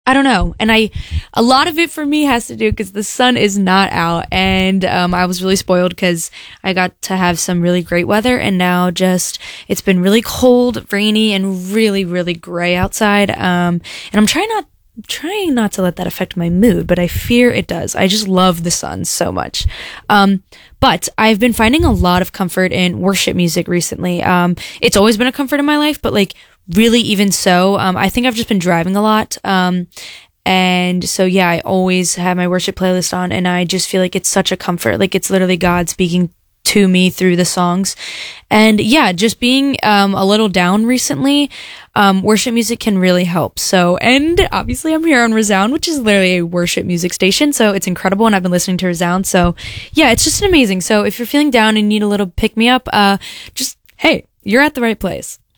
I don't know. And a lot of it for me has to do because the sun is not out. And, I was really spoiled because I got to have some really great weather. And now it's been really cold, rainy, and really, really gray outside. And I'm trying not to let that affect my mood, but I fear it does. I just love the sun so much. But I've been finding a lot of comfort in worship music recently. It's always been a comfort in my life, but like, really even so. I think I've just been driving a lot. And so, yeah, I always have my worship playlist on and I just feel like it's such a comfort. Like it's literally God speaking to me through the songs. And yeah, just being, a little down recently, worship music can really help. So, and obviously I'm here on Resound, which is literally a worship music station. So it's incredible. And I've been listening to Resound. So yeah, it's just amazing. So if you're feeling down and need a little pick me up, just, hey, you're at the right place.